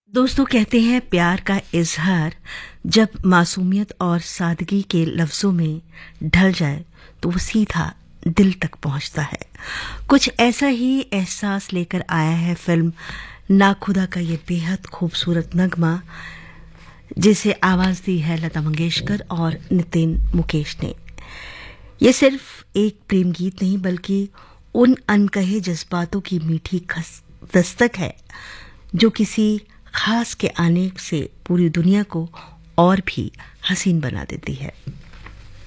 दोस्तों कहते हैं प्यार का इजहार जब मासूमियत और सादगी के लफ्जों में ढल जाए तो वो सीधा दिल तक पहुंचता है। कुछ ऐसा ही एहसास लेकर आया है फिल्म नाखुदा का ये बेहद खूबसूरत नगमा, जिसे आवाज दी है लता मंगेशकर और नितिन मुकेश ने। ये सिर्फ एक प्रेम गीत नहीं बल्कि उन अनकहे जज्बातों की मीठी दस्तक है जो किसी खास के आने से पूरी दुनिया को और भी हसीन बना देती है।